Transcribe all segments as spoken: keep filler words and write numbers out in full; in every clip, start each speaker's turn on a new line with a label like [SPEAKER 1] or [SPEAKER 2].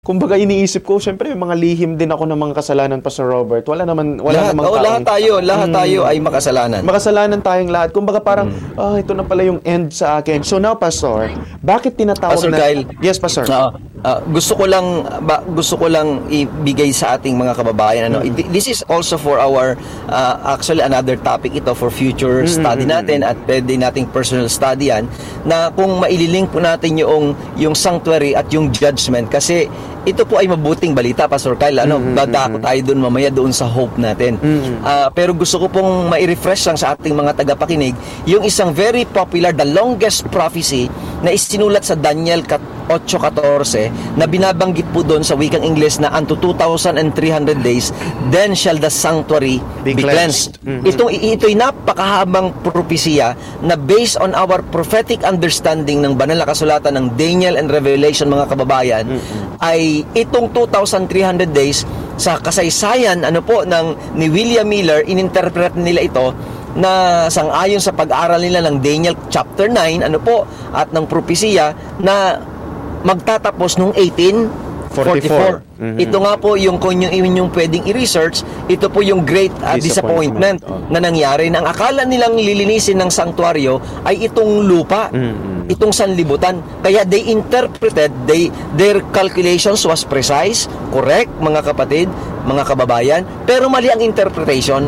[SPEAKER 1] Kumbaga iniisip ko, syempre may mga lihim din ako ng mga kasalanan pa, Sir Robert. Wala naman, wala
[SPEAKER 2] lahat,
[SPEAKER 1] namang
[SPEAKER 2] oh,
[SPEAKER 1] taong,
[SPEAKER 2] lahat tayo, lahat
[SPEAKER 1] Mm.
[SPEAKER 2] tayo ay makasalanan.
[SPEAKER 1] makasalanan tayong lahat. Kumbaga parang, ah, ito na pala yung end sa akin. So now, Pastor, bakit tinatawag
[SPEAKER 2] Pastor
[SPEAKER 1] na...
[SPEAKER 2] Kyle.
[SPEAKER 1] Yes, Pastor.
[SPEAKER 2] Oo. Ah, gusto ko lang ba, gusto ko lang ibigay sa ating mga kababayan ano.
[SPEAKER 1] Mm-hmm.
[SPEAKER 2] This is also for our uh, actually another topic ito for future
[SPEAKER 1] Mm-hmm.
[SPEAKER 2] study natin at pwede nating personal study yan na kung maililink po natin yung yung sanctuary at yung judgment kasi ito po ay mabuting balita, Pastor Kyle. Ano,
[SPEAKER 1] Mm-hmm.
[SPEAKER 2] dadako tayo doon mamaya doon sa hope natin.
[SPEAKER 1] Mm-hmm.
[SPEAKER 2] Ah, pero gusto ko pong mai-refresh lang sa ating mga tagapakinig yung isang very popular, the longest prophecy na isinulat sa Daniel eight fourteen na binabanggit po doon sa wikang Ingles na unto two thousand three hundred days, then shall the sanctuary
[SPEAKER 1] Be
[SPEAKER 2] be,
[SPEAKER 1] cleansed.
[SPEAKER 2] cleansed.
[SPEAKER 1] Mhm.
[SPEAKER 2] Itong, ito'y napakahabang propesya na based on our prophetic understanding ng banal na kasulatan ng Daniel and Revelation, mga kababayan, ay itong two thousand three hundred days sa kasaysayan ano po ng ni William Miller, ininterpret nila ito na sang-ayon sa pag-aral nila ng Daniel chapter nine ano po at ng propesya na magtatapos nung eighteen forty-four.
[SPEAKER 1] Mhm.
[SPEAKER 2] Ito nga po yung kung yung inyong pwedeng i-research, ito po yung great uh,
[SPEAKER 1] Disappointment.
[SPEAKER 2] disappointment,
[SPEAKER 1] Oh.
[SPEAKER 2] na nangyari nang akala nilang lilinisin ng sanktuaryo ay itong lupa,
[SPEAKER 1] Mhm.
[SPEAKER 2] itong sanlibutan. Kaya they interpreted, they their calculations was precise, correct, mga kapatid, mga kababayan, pero mali ang interpretation.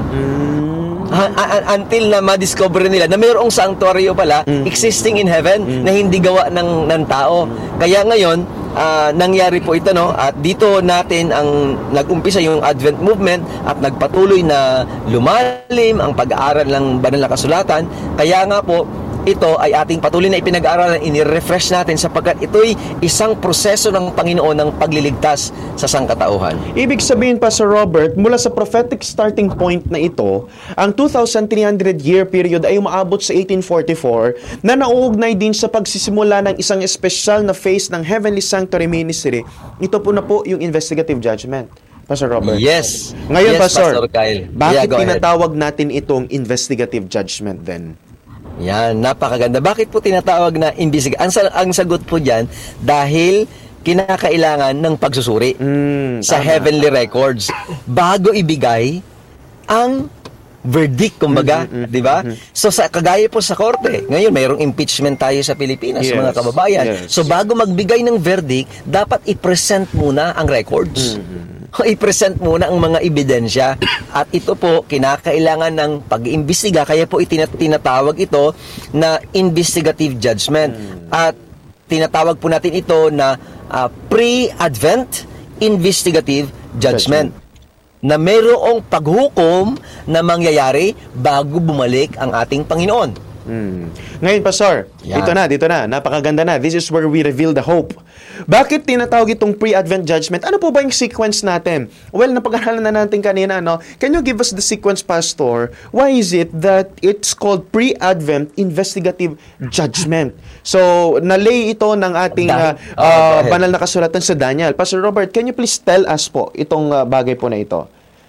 [SPEAKER 2] Ha- a- until na ma-discover nila na mayroong sanctuaryo pala existing in heaven na hindi gawa ng ng tao. Kaya ngayon, ah, nangyari po ito, no, at dito natin ang nag-umpisa yung Advent movement at nagpatuloy na lumalim ang pag-aaral ng banal na kasulatan. Kaya nga po ito ay ating patuloy na ipinag-aaralan, ini-refresh natin sapagkat ito'y isang proseso ng Panginoon ng pagliligtas sa sangkatauhan.
[SPEAKER 1] Ibig sabihin pa, Sir Robert, mula sa prophetic starting point na ito, ang two thousand three hundred year period ay umaabot sa eighteen forty-four na nauugnay din sa pagsisimula ng isang espesyal na phase ng Heavenly Sanctuary Ministry. Ito po na po yung investigative judgment. Pastor Robert.
[SPEAKER 2] Yes.
[SPEAKER 1] Ngayon,
[SPEAKER 2] yes,
[SPEAKER 1] Pastor,
[SPEAKER 2] Pastor Kyle.
[SPEAKER 1] bakit
[SPEAKER 2] Yeah, go ahead.
[SPEAKER 1] tinatawag natin itong investigative judgment then?
[SPEAKER 2] Yan, napakaganda. Bakit po tinatawag na investigate? Ang, sa- ang sagot po dyan, dahil kinakailangan ng pagsusuri
[SPEAKER 1] Mm,
[SPEAKER 2] sa
[SPEAKER 1] tama.
[SPEAKER 2] heavenly records bago ibigay ang verdict, kumbaga,
[SPEAKER 1] Mm-hmm,
[SPEAKER 2] di ba? So sa kagaya po sa korte, ngayon mayroong impeachment tayo sa Pilipinas,
[SPEAKER 1] Yes,
[SPEAKER 2] mga kababayan.
[SPEAKER 1] yes.
[SPEAKER 2] So bago magbigay ng verdict, dapat i-present muna ang records.
[SPEAKER 1] Mm-hmm.
[SPEAKER 2] I-present muna ang mga ebidensya at ito po kinakailangan ng pag-iimbestiga, kaya po itina- tinatawag ito na investigative judgment at tinatawag po natin ito na ah, pre-advent investigative judgment, na mayroong paghukom na mangyayari bago bumalik ang ating Panginoon.
[SPEAKER 1] Hmm. Ngayon, Pastor,
[SPEAKER 2] Yan.
[SPEAKER 1] dito na, dito na, napakaganda na. This is where we reveal the hope. Bakit tinatawag itong pre-Advent judgment? Ano po ba yung sequence natin? Well, napag-aralan na natin kanina, no? Can you give us the sequence, Pastor? Why is it that it's called pre-Advent investigative judgment? So, nalay ito ng ating uh,
[SPEAKER 2] Dan- Oh,
[SPEAKER 1] uh,
[SPEAKER 2] go ahead.
[SPEAKER 1] banal na kasulatan sa Daniel. Pastor Robert, can you please tell us po itong uh, bagay po na ito?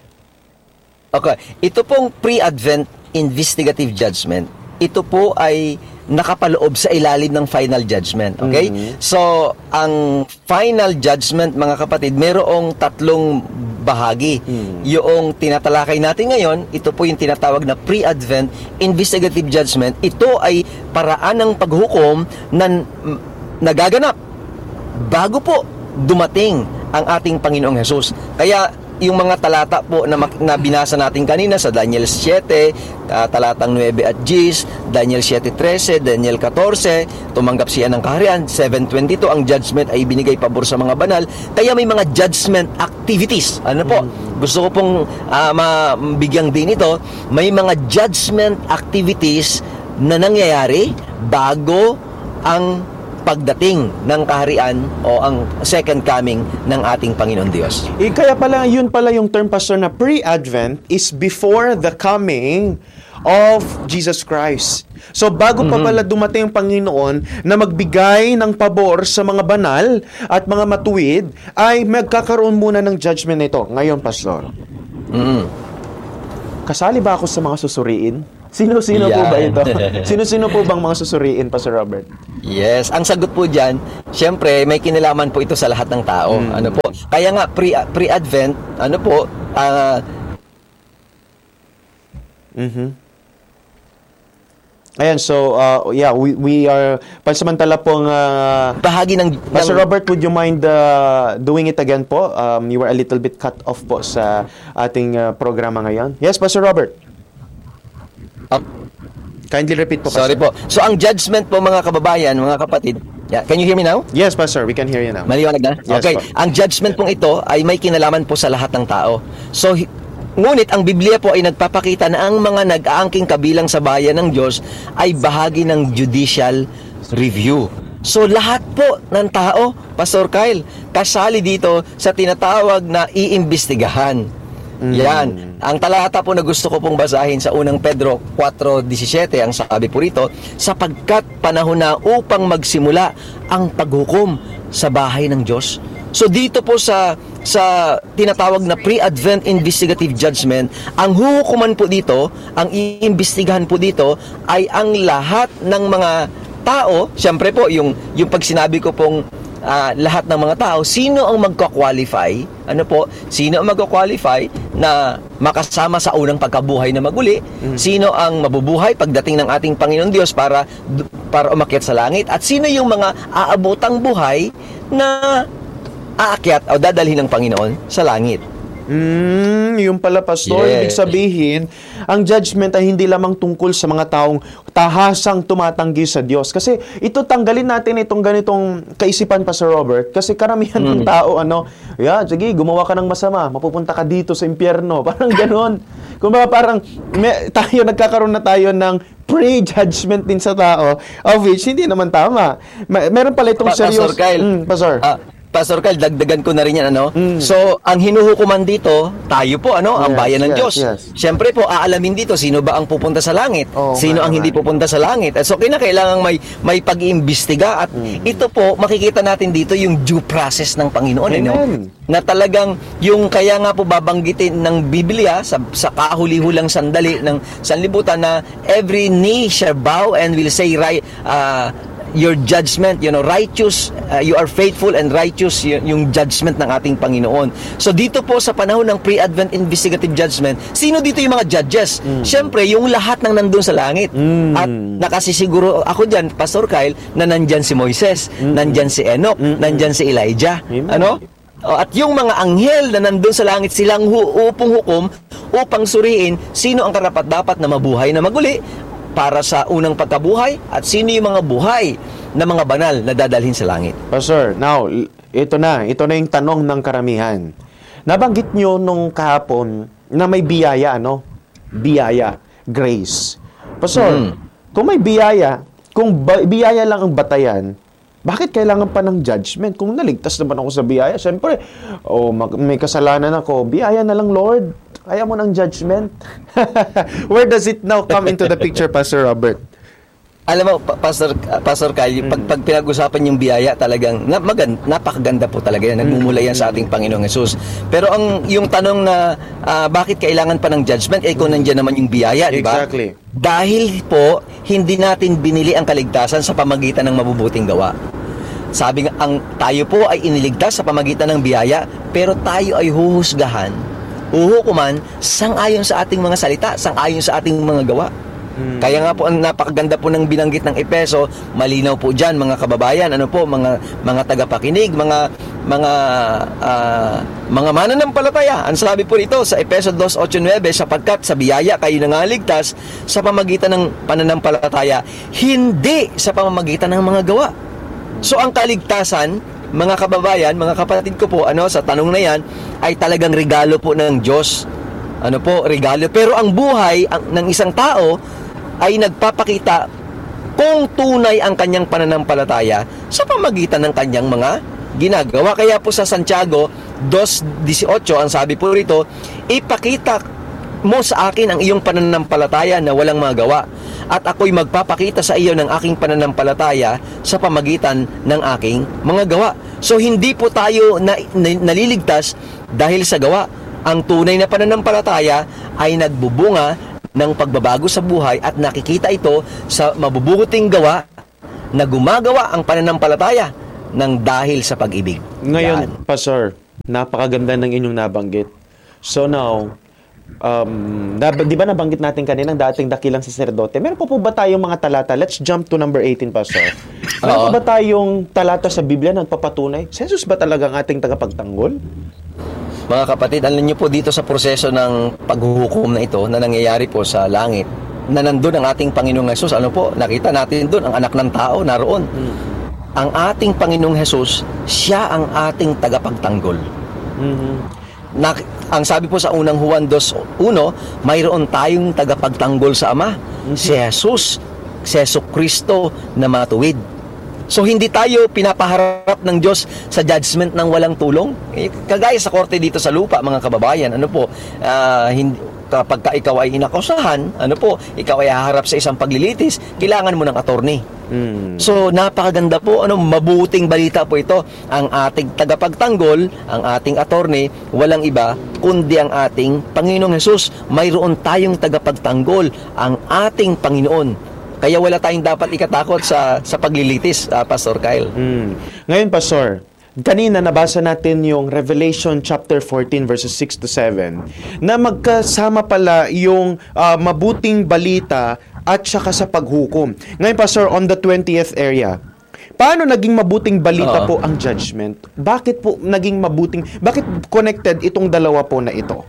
[SPEAKER 2] Okay, ito pong pre-advent investigative judgment, ito po ay nakapaloob sa ilalim ng final judgment. Okay? So, ang final judgment, mga kapatid, mayroong tatlong bahagi. Yung tinatalakay natin ngayon, ito po yung tinatawag na pre-advent investigative judgment. Ito ay paraan ng paghukom na n- nagaganap bago po dumating ang ating Panginoong Hesus. Kaya yung mga talata po na, mak- na binasa natin kanina sa Daniel seven, uh, talatang nine at ten, Daniel seven thirteen, Daniel fourteen, tumanggap siya ng kaharian, seven twenty-two, ang judgment ay binigay pabor sa mga banal. Kaya may mga judgment activities. Ano po? Gusto ko pong uh, mabigyang din ito, may mga judgment activities na nangyayari bago ang pagdating ng kaharian o ang second coming ng ating Panginoon Diyos.
[SPEAKER 1] Eh, kaya pala, yun pala yung term, Pastor, na pre-Advent is before the coming of Jesus Christ. So, bago pa pala dumating ang Panginoon na magbigay ng pabor sa mga banal at mga matuwid, ay magkakaroon muna ng judgment nito. Ngayon, Pastor,
[SPEAKER 2] Mm.
[SPEAKER 1] kasali ba ako sa mga susuriin? Sino-sino po
[SPEAKER 2] Yan.
[SPEAKER 1] ba ito? Sino-sino po bang mga susuriin, Pastor Robert?
[SPEAKER 2] Yes, ang sagot po diyan, syempre may kinalaman po ito sa lahat ng tao.
[SPEAKER 1] Mm.
[SPEAKER 2] Ano po? Kaya nga pre pre-advent, ano po, ah,
[SPEAKER 1] Mhm. Ayan, so, uh, yeah, we, we are, pansamantala pong, uh,
[SPEAKER 2] bahagi ng,
[SPEAKER 1] Pastor
[SPEAKER 2] ng
[SPEAKER 1] Robert, would you mind uh, doing it again po? Um, you were a little bit cut off po sa ating uh, programa ngayon. Yes, Pastor Robert.
[SPEAKER 2] Ah,
[SPEAKER 1] Kindly repeat po,
[SPEAKER 2] sorry
[SPEAKER 1] Pastor.
[SPEAKER 2] po. So ang judgment po mga kababayan, mga kapatid. Yeah, can you hear me now?
[SPEAKER 1] Yes, Pastor, we can hear you now.
[SPEAKER 2] Maliwanag na?
[SPEAKER 1] Yes,
[SPEAKER 2] Okay.
[SPEAKER 1] po.
[SPEAKER 2] Ang judgment pong ito ay may kinalaman po sa lahat ng tao. So hi- ngunit ang Biblia po ay nagpapakita na ang mga nag-aangking kabilang sa bayan ng Diyos ay bahagi ng judicial review. So lahat po ng tao, Pastor Kyle, kasali dito sa tinatawag na iimbestigahan. Yan. Ang talata po na gusto ko pong basahin sa unang Pedro four seventeen, ang sabi po rito, sapagkat panahon na upang magsimula ang paghukom sa bahay ng Diyos. So dito po sa sa tinatawag na pre-advent investigative judgment, ang huhukuman po dito, ang iimbestigahan po dito ay ang lahat ng mga tao, siyempre po yung yung pag sinabi ko pong uh, lahat ng mga tao, sino ang magka-qualify? Ano po? Sino ang magka-qualify na makasama sa unang pagkabuhay na maguli? Mm. Sino ang mabubuhay pagdating ng ating Panginoong Diyos para para umakyat sa langit? At sino yung mga aabotang buhay na aakyat o dadalhin ng Panginoon sa langit?
[SPEAKER 1] Mm, yung pala, Pastor.
[SPEAKER 2] Yes.
[SPEAKER 1] Ibig sabihin, ang judgment ay hindi lamang tungkol sa mga taong tahasang tumatanggi sa Diyos. Kasi ito, tanggalin natin itong ganitong kaisipan, Pastor Robert. Kasi karamihan ng
[SPEAKER 2] Mm.
[SPEAKER 1] tao, ano, yeah, sige, gumawa ka ng masama, mapupunta ka dito sa impyerno. Parang ganon. Kung ba, parang may, tayo, nagkakaroon na tayo ng pre-judgment din sa tao, of which hindi naman tama. Ma- meron pala itong
[SPEAKER 2] Pa- Pastor
[SPEAKER 1] serious...
[SPEAKER 2] Kyle,
[SPEAKER 1] Mm, Pastor.
[SPEAKER 2] Ah, Pastor Kyle, dagdagan ko na rin yan, ano?
[SPEAKER 1] Mm.
[SPEAKER 2] So, ang hinuhukuman dito, tayo po, ano? Ang
[SPEAKER 1] Yes,
[SPEAKER 2] bayan ng
[SPEAKER 1] yes,
[SPEAKER 2] Diyos.
[SPEAKER 1] yes.
[SPEAKER 2] Siyempre po, aalamin dito, sino ba ang pupunta sa langit?
[SPEAKER 1] Oo,
[SPEAKER 2] sino
[SPEAKER 1] nga
[SPEAKER 2] ang hindi
[SPEAKER 1] naman.
[SPEAKER 2] pupunta sa langit? So, kinakailangan may, may pag-iimbestiga. At
[SPEAKER 1] Mm.
[SPEAKER 2] ito po, makikita natin dito yung due process ng Panginoon.
[SPEAKER 1] Amen.
[SPEAKER 2] Ano? Na talagang, yung kaya nga po babanggitin ng Biblia, sa, sa kahuli-hulang sandali ng sanlibutan, na every knee shall bow and will say, right, uh, your judgment, you know, righteous, uh, you are faithful and righteous, y- yung judgment ng ating Panginoon. So dito po sa panahon ng pre-advent investigative judgment, sino dito yung mga judges?
[SPEAKER 1] Mm.
[SPEAKER 2] Siyempre, yung lahat ng nandun sa langit.
[SPEAKER 1] Mm.
[SPEAKER 2] At nakasisiguro ako dyan, Pastor Kyle, na nandyan si Moises,
[SPEAKER 1] Mm.
[SPEAKER 2] nandyan si Enoch,
[SPEAKER 1] Mm.
[SPEAKER 2] nandyan si Elijah.
[SPEAKER 1] Amen.
[SPEAKER 2] Ano? O, at yung mga anghel na nandun sa langit, silang hu- upong hukom upang suriin sino ang karapat-dapat na mabuhay na maguli para sa unang pagkabuhay at sino yung mga buhay na mga banal na dadalhin sa langit.
[SPEAKER 1] Pastor, now, l- ito na. Ito na yung tanong ng karamihan. Nabanggit nyo nung kahapon na may biyaya, ano? Biyaya. Grace. Pastor,
[SPEAKER 2] Mm.
[SPEAKER 1] kung may biyaya, kung ba- biyaya lang ang batayan, bakit kailangan pa ng judgment? Kung naligtas naman ako sa biyaya, syempre, oh, mag- may kasalanan ako, biyaya na lang, Lord. Kaya mo ng judgment. Where does it now come into the picture, Pastor Robert?
[SPEAKER 2] Alam mo, Pa- Pastor, uh, Pastor Kyle, pag, pag pinag-usapan yung biyaya, talagang na, magan, napakaganda po talaga yan. Nagmumula yan sa ating Panginoong Yesus. Pero ang yung tanong na ah, bakit kailangan pa ng judgment, eh kung nandiyan naman yung biyaya, di ba?
[SPEAKER 1] Exactly.
[SPEAKER 2] Dahil po, hindi natin binili ang kaligtasan sa pamagitan ng mabubuting gawa. Sabi nga, ang tayo po ay iniligtas sa pamagitan ng biyaya, pero tayo ay huhusgahan, huhukuman, sang-ayon sa ating mga salita, sang-ayon sa ating mga gawa.
[SPEAKER 1] Hmm.
[SPEAKER 2] Kaya nga po ang napakaganda po ng binanggit ng Epeso, malinaw po diyan mga kababayan, ano po, mga mga tagapakinig, mga mga ah, mga mananampalataya. Ang sabi po rito sa Epeso two eight nine, sapagkat sa biyaya kayo nangaligtas sa pamamagitan ng pananampalataya, hindi sa pamamagitan ng mga gawa. So ang kaligtasan, mga kababayan, mga kapatid ko po, ano, sa tanong na yan, ay talagang regalo po ng Diyos. Ano po, regalo. Pero ang buhay ang, ng isang tao ay nagpapakita kung tunay ang kanyang pananampalataya sa pamagitan ng kanyang mga ginagawa. Kaya po sa Santiago two eighteen, ang sabi po rito, ipakita mo sa akin ang iyong pananampalataya na walang mga gawa, at ako'y magpapakita sa iyo ng aking pananampalataya sa pamagitan ng aking mga gawa. So hindi po tayo na, na, naliligtas dahil sa gawa. Ang tunay na pananampalataya ay nagbubunga ng pagbabago sa buhay at nakikita ito sa mabubuting gawa na gumagawa ang pananampalataya ng dahil sa pag-ibig.
[SPEAKER 1] Ngayon,
[SPEAKER 2] Yan.
[SPEAKER 1] Pastor, napakaganda ng inyong nabanggit. So now, um, na, di ba nabanggit natin kanina ng dating dakilang saserdote? Meron po po ba tayong mga talata? Let's jump to number eighteen, Pastor. Meron po ba tayong talata sa Biblia na nagpapatunay? Si Jesus ba talaga ang ating tagapagtanggol?
[SPEAKER 2] Mga kapatid, alam niyo po dito sa proseso ng paghuhukom na ito na nangyayari po sa langit, na nandun ang ating Panginoong Hesus, ano po, nakita natin doon ang anak ng tao naroon. Hmm. Ang ating Panginoong Hesus, siya ang ating tagapagtanggol. Mm-hmm. Na, ang sabi po sa unang Juan two one, mayroon tayong tagapagtanggol sa Ama, mm-hmm. si Jesus, si Jesucristo na matuwid. So hindi tayo pinapaharap ng Diyos sa judgment ng walang tulong. Eh, kagaya sa korte dito sa lupa, mga kababayan, ano po, uh, hindi, kapag ka ikaw ay inakusahan, ano po, ikaw ay haharap sa isang paglilitis, kailangan mo ng attorney. Mm. So napakaganda po, ano, mabuting balita po ito. Ang ating tagapagtanggol, ang ating attorney, walang iba kundi ang ating Panginoong Hesus. Mayroon tayong tagapagtanggol, ang ating Panginoon. Kaya wala tayong dapat ikatakot sa sa paglilitis, uh, Pastor Kyle.
[SPEAKER 1] Mm. Ngayon, Pastor, kanina nabasa natin yung Revelation chapter fourteen verses six to seven na magkasama pala yung uh, mabuting balita at saka sa paghukom. Ngayon, Pastor, on the twentieth area, paano naging mabuting balita Uh-oh. po ang judgment? Bakit po naging mabuting, bakit connected itong dalawa po na ito?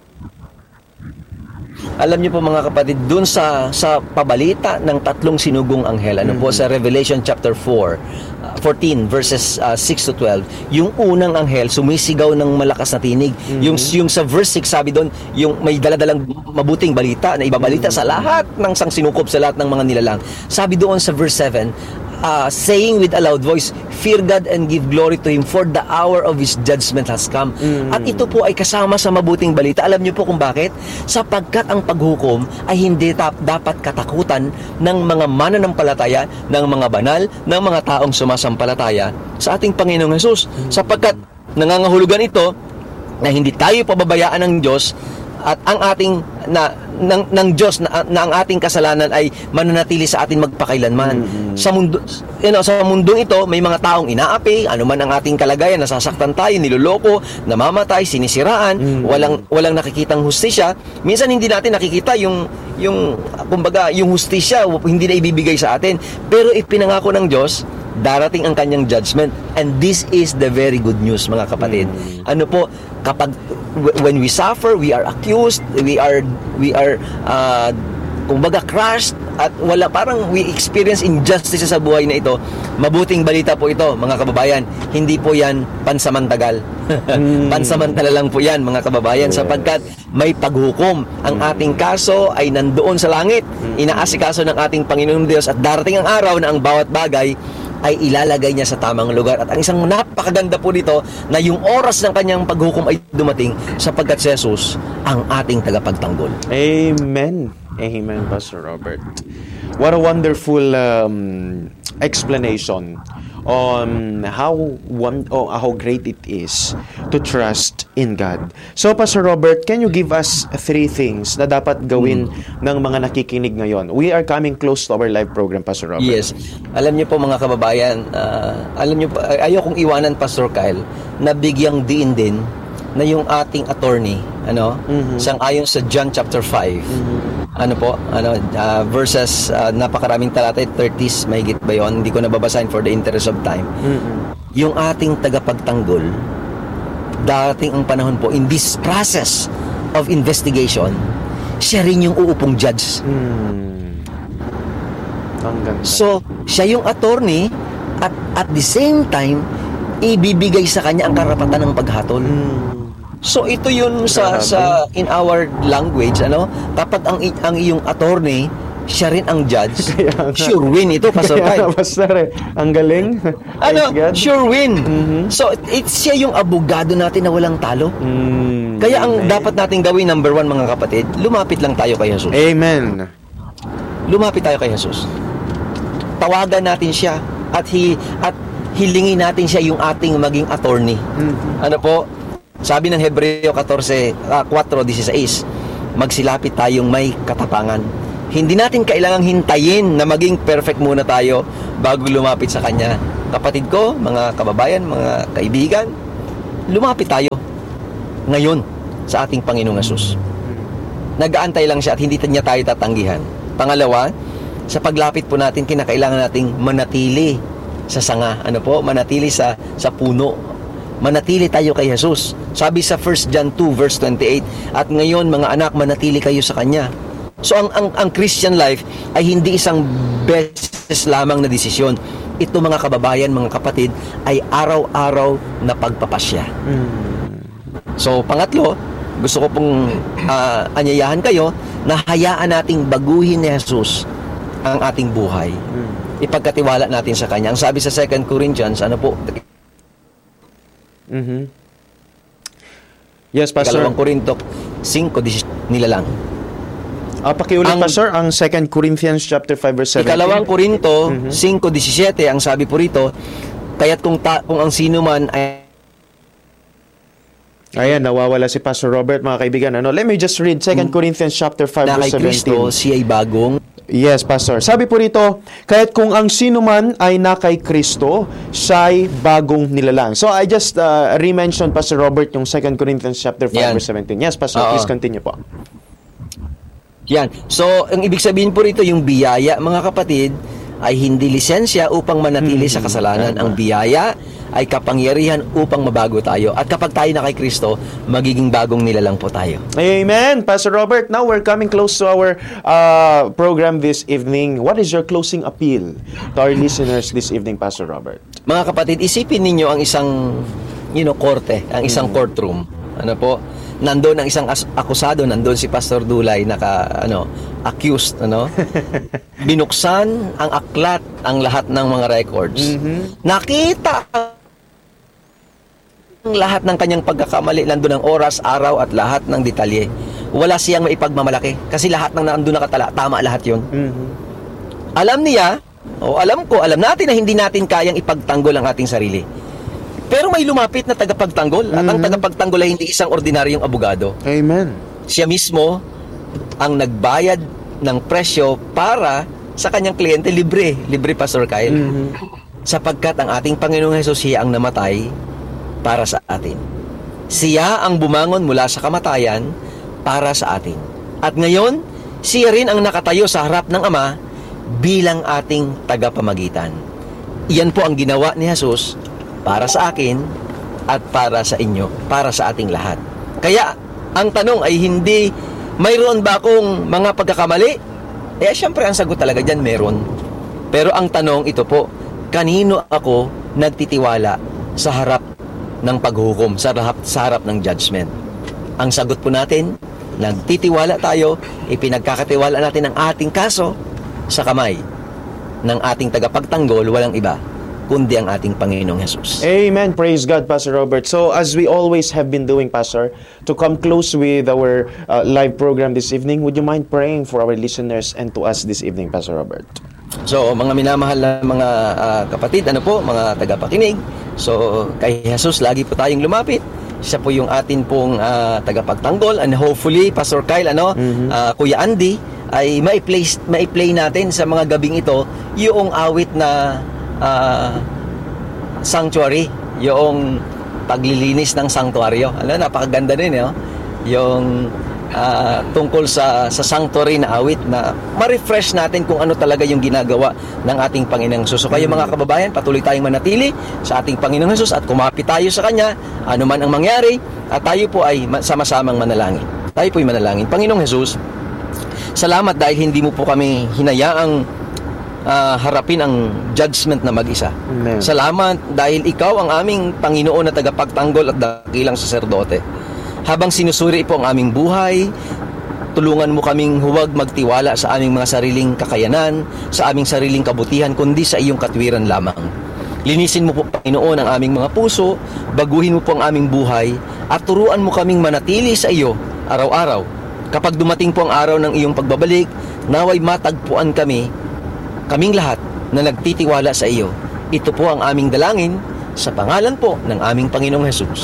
[SPEAKER 2] Alam niyo po mga kapatid, dun sa sa pabalita ng tatlong sinugong anghel, ano mm-hmm. po sa Revelation chapter four, uh, fourteen verses uh, six to twelve, yung unang anghel sumisigaw ng malakas na tinig. Mm-hmm. Yung yung sa verse six sabi doon, yung may daladalang mabuting balita na ibabalita mm-hmm. sa lahat ng sangsinukob, sa lahat ng mga nilalang. Sabi doon sa verse seven, Uh, saying with a loud voice, fear God and give glory to Him, for the hour of His judgment has come. Mm. At ito po ay kasama sa mabuting balita. Alam niyo po kung bakit? Sapagkat ang paghukom ay hindi tap, dapat katakutan ng mga mananampalataya, ng mga banal, ng mga taong sumasampalataya sa ating Panginoong Hesus. Mm. Sapagkat nangangahulugan ito na hindi tayo pababayaan ng Diyos at ang ating na ng ng Diyos na, na ang ating kasalanan ay mananatili sa atin magpakailanman. Mm-hmm. Sa mundo, you know, sa mundong ito may mga taong inaapi, ano man ang ating kalagayan, nasasaktan tayo, niloloko, namamatay, sinisiraan, mm-hmm. walang walang nakikitang hustisya. Minsan hindi natin nakikita yung yung kumbaga yung hustisya, hindi na ibibigay sa atin. Pero ipinangako ng Diyos, darating ang kanyang judgment, and this is the very good news, mga kapatid. Mm-hmm. Ano po, kapag when we suffer, we are accused, we are we are uh, kumbaga crushed at wala, parang we experience injustice sa buhay na ito. Mabuting balita po ito, mga kababayan. Hindi po yan pansamantagal. mm. Pansamantala lang po yan, mga kababayan, yes. Sapagkat may paghukom. Ang mm. ating kaso ay nandoon sa langit. Mm. Inaasikaso ng ating Panginoong Diyos, at darating ang araw na ang bawat bagay ay ilalagay niya sa tamang lugar. At ang isang napakaganda po dito, na yung oras ng kanyang paghukom ay dumating, sapagkat si Jesus ang ating tagapagtanggol.
[SPEAKER 1] Amen. Amen, Pastor Robert. What a wonderful um, explanation on how one oh, how great it is to trust in God. So, Pastor Robert, can you give us three things na dapat gawin mm. ng mga nakikinig ngayon? We are coming close to our live program, Pastor Robert.
[SPEAKER 2] Yes. Alam niyo po, mga kababayan, uh, alam niyo po, ayaw kong iwanan, Pastor Kyle, na bigyang diin din na yung ating attorney, ano, mm-hmm. sang-ayon sa John chapter five. Mm-hmm. Ano po, ano, uh, verses, uh, napakaraming talata, thirties, mahigit ba yun? Hindi ko nababasahin for the interest of time. Mm-hmm. Yung ating tagapagtanggol, dating ang panahon po, in this process of investigation, siya rin yung uupong judge.
[SPEAKER 1] Mm. Ang ganda.
[SPEAKER 2] So, siya yung attorney, at at the same time, ibibigay sa kanya ang karapatan ng paghatol. Mm. So ito yun sa sa in our language, ano, kapag ang ang iyong attorney, siya rin ang judge, sure win ito, Pastor Kyle.
[SPEAKER 1] Pastor, eh. Ang galing.
[SPEAKER 2] Ano, sure win. Mm-hmm. So it's siya yung abogado natin na walang talo. Mm, Kaya ang amen. Dapat natin gawin, number one, mga kapatid, lumapit lang tayo kay Jesus.
[SPEAKER 1] Amen.
[SPEAKER 2] Lumapit tayo kay Jesus. Tawagan natin siya at hi at hilingin natin siya yung ating maging attorney. Mm-hmm. Ano po? Sabi ng Hebreo fourteen, uh, four sixteen, magsilapit tayong may katapangan. Hindi natin kailangang hintayin na maging perfect muna tayo bago lumapit sa Kanya. Kapatid ko, mga kababayan, mga kaibigan, lumapit tayo ngayon sa ating Panginoong Hesus. Nag-aantay lang siya at hindi niya tayo tatanggihan. Pangalawa, sa paglapit po natin, kinakailangan nating manatili sa sanga. Ano po? Manatili sa, sa puno. Manatili tayo kay Jesus. Sabi sa First John two verse twenty-eight, at ngayon mga anak, manatili kayo sa Kanya. So ang, ang, ang Christian life ay hindi isang beses lamang na desisyon. Ito mga kababayan, mga kapatid, ay araw-araw na pagpapasya. Mm. So pangatlo, gusto ko pong uh, anyayahan kayo na hayaan nating baguhin ni Jesus ang ating buhay. Mm. Ipagkatiwala natin sa Kanya. Ang sabi sa Second Corinthians, ano po?
[SPEAKER 1] Mm-hmm. Yes, Pastor.
[SPEAKER 2] Ikalawang Korinto five, nila lang.
[SPEAKER 1] Uh, pakiulit, Pastor, ang Second Corinthians chapter five verse seventeen.
[SPEAKER 2] Ikalawang Korinto
[SPEAKER 1] mm-hmm.
[SPEAKER 2] five seventeen, ang sabi po rito, kaya't kung, ta- kung ang sino man ay
[SPEAKER 1] Ayan, nawawala si Pastor Robert, mga kaibigan. Ano? Let me just read Second Corinthians chapter five
[SPEAKER 2] na
[SPEAKER 1] verse
[SPEAKER 2] kay Kristo,
[SPEAKER 1] seventeen.
[SPEAKER 2] siya ay bagong.
[SPEAKER 1] Yes, Pastor. Sabi po rito, kaya't kung ang sino man ay na kay Kristo, siya'y bagong nilalang. So I just uh, re-mentioned, Pastor Robert, yung Second Corinthians chapter five
[SPEAKER 2] Yan.
[SPEAKER 1] verse seventeen. Yes, Pastor,
[SPEAKER 2] Oo.
[SPEAKER 1] please continue po.
[SPEAKER 2] Yan. So, ang ibig sabihin po rito, yung biyaya, mga kapatid, ay hindi lisensya upang manatili
[SPEAKER 1] Mm-hmm.
[SPEAKER 2] sa kasalanan. Ang biyaya ay kapangyarihan upang mabago tayo. At kapag tayo na kay Kristo, magiging bagong nilalang po tayo.
[SPEAKER 1] Amen, Pastor Robert. Now we're coming close to our uh, program this evening. What is your closing appeal to our listeners this evening, Pastor Robert?
[SPEAKER 2] Mga kapatid, isipin ninyo ang isang, you know, korte, ang isang mm-hmm. courtroom. Ano po? Nandoon ang isang as- akusado, nandoon si Pastor Dulay, naka, ano, accused, ano? Binuksan ang aklat, ang lahat ng mga records. Mm-hmm. Nakita ang lahat ng kanyang pagkakamali, nandoon ang oras, araw, at lahat ng detalye. Wala siyang maipagmamalaki, kasi lahat ng nandoon nakatala, tama lahat yun. Mm-hmm. Alam niya, o alam ko, alam natin na hindi natin kayang ipagtanggol ang ating sarili. Pero may lumapit na tagapagtanggol, mm-hmm. at ang tagapagtanggol ay hindi isang ordinaryong abogado.
[SPEAKER 1] Amen.
[SPEAKER 2] Siya mismo ang nagbayad ng presyo para sa kanyang kliyente, libre, libre, Pastor Kyle. Mm-hmm. Sapagkat ang ating Panginoong Hesus, siya ang namatay para sa atin. Siya ang bumangon mula sa kamatayan para sa atin. At ngayon, siya rin ang nakatayo sa harap ng Ama bilang ating tagapamagitan. Iyan po ang ginawa ni Jesus para sa akin at para sa inyo, para sa ating lahat. Kaya, ang tanong ay hindi, mayroon ba akong mga pagkakamali? Eh, syempre, ang sagot talaga dyan, meron. Pero ang tanong, ito po, kanino ako nagtitiwala sa harap ng paghukom, sa harap, sa harap ng judgment? Ang sagot po natin, nagtitiwala tayo, ipinagkakatiwala natin ang ating kaso sa kamay ng ating tagapagtanggol, walang iba kundi ang ating Panginoong Hesus.
[SPEAKER 1] Amen. Praise God, Pastor Robert. So, as we always have been doing, Pastor, to come close with our uh, live program this evening, would you mind praying for our listeners and to us this evening, Pastor Robert?
[SPEAKER 2] So, mga minamahal na mga uh, kapatid, ano po, mga tagapakinig, so, kay Jesus, lagi po tayong lumapit. Siya po yung atin pong uh, tagapagtanggol, and hopefully, Pastor Kyle, ano, mm-hmm. uh, Kuya Andy, ay mai-play, mai-play natin sa mga gabing ito yung awit na Uh, sanctuary, yung paglilinis ng sanctuaryo. Ano, napakaganda din, eh, oh? Yung uh, tungkol sa sa sanctuary na awit na ma-refresh natin kung ano talaga yung ginagawa ng ating Panginoong Hesus. So kayo mga kababayan, patuloy tayong manatili sa ating Panginoong Hesus at kumapit tayo sa Kanya, ano man ang mangyari, at tayo po ay sama-samang manalangin. Tayo po ay manalangin. Panginoong Hesus, salamat dahil hindi mo po kami hinayaang Uh, harapin ang judgment na mag-isa. Amen. Salamat dahil ikaw ang aming Panginoon na tagapagtanggol at dakilang saserdote. Habang sinusuri po ang aming buhay, tulungan mo kaming huwag magtiwala sa aming mga sariling kakayanan, sa aming sariling kabutihan, kundi sa iyong katwiran lamang. Linisin mo po, Panginoon, ang aming mga puso, baguhin mo po ang aming buhay, at turuan mo kaming manatili sa iyo araw-araw. Kapag dumating po ang araw ng iyong pagbabalik, naway matagpuan kami, kaming lahat na nagtitiwala sa iyo. Ito po ang aming dalangin sa pangalan po ng aming Panginoong Hesus.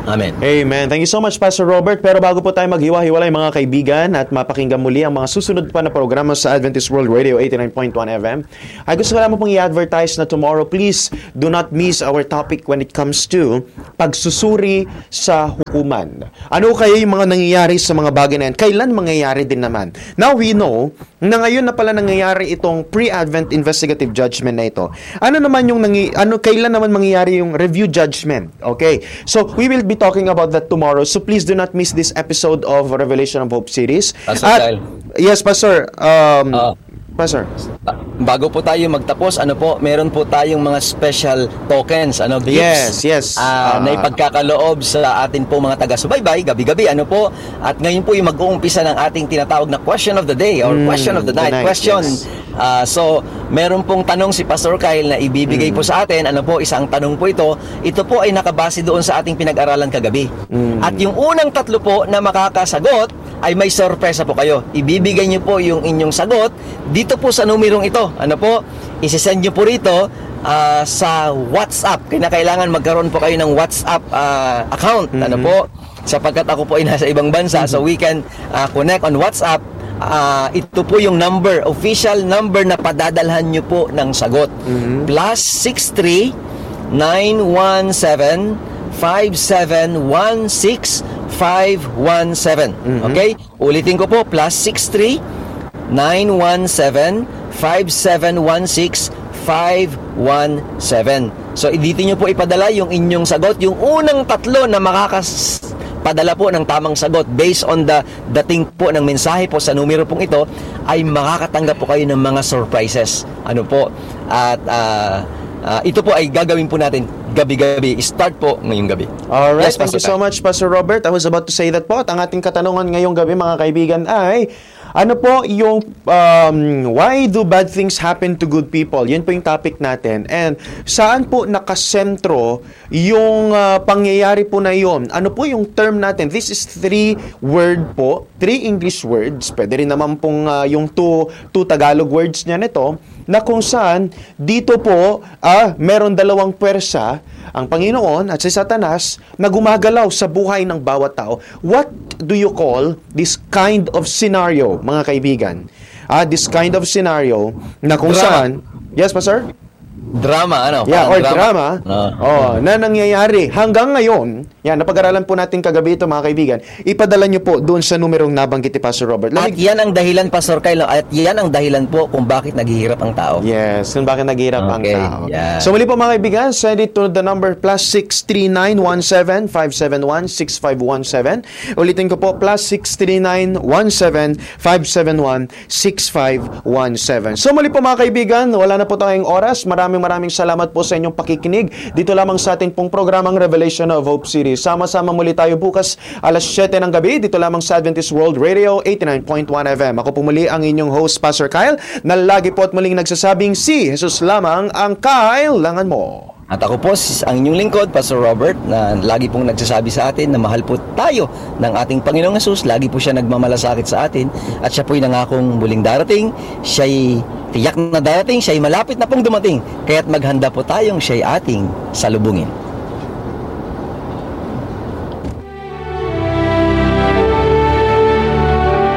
[SPEAKER 2] Amen.
[SPEAKER 1] Amen. Thank you so much, Pastor Robert. Pero bago po tayo maghiwa-hiwalay mga kaibigan at mapakinggan muli ang mga susunod pa na programa sa Adventist World Radio eighty-nine point one F M, ay gusto ko lamang pong i-advertise na tomorrow, please do not miss our topic when it comes to pagsusuri sa hukuman. Ano kaya yung mga nangyayari sa mga bagay na yan? Kailan mangyayari din naman? Now we know na ngayon na pala nangyayari itong pre-Advent investigative judgment na ito. Ano naman yung nangy- ano kailan naman mangyayari yung review judgment? Okay? So we will be talking about that tomorrow. So please do not miss this episode of Revelation of Hope series.
[SPEAKER 2] Pastor
[SPEAKER 1] At,
[SPEAKER 2] Kyle.
[SPEAKER 1] yes, Pastor. Um,
[SPEAKER 2] Ah.
[SPEAKER 1] Pastor.
[SPEAKER 2] Ah, Bago po tayo magtapos, ano po, meron po tayong mga special tokens, ano,
[SPEAKER 1] Yes,
[SPEAKER 2] gifts.
[SPEAKER 1] yes.
[SPEAKER 2] ah,
[SPEAKER 1] Ah.
[SPEAKER 2] na ipagkakaloob sa atin po mga taga-subaybay, gabi-gabi, ano po. At ngayon po yung mag-uumpisa ng ating tinatawag na question of the day or
[SPEAKER 1] Mm,
[SPEAKER 2] question of the
[SPEAKER 1] the
[SPEAKER 2] night.
[SPEAKER 1] night,
[SPEAKER 2] question.
[SPEAKER 1] yes.
[SPEAKER 2] Ah, so, meron pong tanong si Pastor Kyle na ibibigay
[SPEAKER 1] Mm.
[SPEAKER 2] po sa atin. Ano po, isang tanong po ito. Ito po ay nakabase doon sa ating pinag-aralan kagabi.
[SPEAKER 1] Mm.
[SPEAKER 2] At yung unang tatlo po na makakasagot ay may sorpresa po kayo. Ibibigay niyo po yung inyong sagot dito po sa numerong ito. Ano po? Isisend niyo po rito ah, sa WhatsApp. Kinakailangan magkaroon po kayo ng WhatsApp ah, account. Ano po? Sapagkat ako po ay nasa ibang bansa, so we can ah, connect on WhatsApp. Ah, ito po yung number, official number na padadalhan nyo po ng sagot. Plus six three nine one seven five seven one six five one seven. Okay? Ulitin ko po, plus six three nine one seven five seven one six five one seven. So, dito nyo po ipadala yung inyong sagot. Yung unang tatlo na makakas padala po ng tamang sagot based on the dating po ng mensahe po sa numero pong ito ay makakatanggap po kayo ng mga surprises. Ano po? At ah, ah, ito po ay gagawin po natin gabi-gabi. Start po ngayong gabi.
[SPEAKER 1] Alright,
[SPEAKER 2] Yes,
[SPEAKER 1] thank you
[SPEAKER 2] Pastor
[SPEAKER 1] so much, Pastor Robert. I was about to say that po. At ang ating katanungan ngayong gabi, mga kaibigan, ay ano po yung um, why do bad things happen to good people? Yun po yung topic natin. And saan po nakasentro yung uh, pangyayari po na yun? Ano po yung term natin? This is three word po, three English words. Pwede rin naman pong uh, yung two, two Tagalog words niya nito, na kung saan dito po ah, meron dalawang pwersa, ang Panginoon at si Satanas, na gumagalaw sa buhay ng bawat tao. What do you call this kind of scenario, mga kaibigan? Ah, this kind of scenario na kung
[SPEAKER 2] Drama.
[SPEAKER 1] saan... Yes, Pastor?
[SPEAKER 2] Drama, ano?
[SPEAKER 1] Yeah, or
[SPEAKER 2] Parang
[SPEAKER 1] drama,
[SPEAKER 2] Ah.
[SPEAKER 1] oh, na nangyayari hanggang ngayon. Yan, napag-aralan po natin kagabi ito, mga kaibigan. Ipadala niyo po doon sa numerong nabanggit ni Pastor Robert.
[SPEAKER 2] At
[SPEAKER 1] Lamig-
[SPEAKER 2] yan ang dahilan, Pastor Kyle, at yan ang dahilan po kung bakit naghihirap ang tao.
[SPEAKER 1] Yes, kung bakit naghihirap ang
[SPEAKER 2] Okay,
[SPEAKER 1] tao.
[SPEAKER 2] yeah.
[SPEAKER 1] So muli po, mga kaibigan, send it to the number plus six three nine one seven five seven one six five one seven. Ulitin ko po, plus six three nine one seven five seven one six five one seven. So muli po, mga kaibigan, wala na po tayong oras. Maraming maraming salamat po sa inyong pakikinig dito lamang sa ating pong programang Revelation of Hope Series. Sama-sama muli tayo bukas alas siyete ng gabi dito lamang sa Adventist World Radio eighty-nine point one F M. Ako po muli ang inyong host, Pastor Kyle, na lagi po at muling nagsasabing si Jesus lamang ang kailangan mo.
[SPEAKER 2] At ako po, si- ang inyong lingkod, Pastor Robert, na lagi pong nagsasabi sa atin na mahal po tayo ng ating Panginoong Hesus. Lagi po siya nagmamalasakit sa atin at siya po'y nangakong muling darating. Siya'y tiyak na darating, siya'y malapit na pong dumating. Kaya't maghanda po tayong siya'y ating salubungin.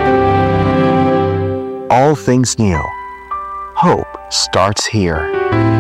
[SPEAKER 3] All things new. Hope starts here.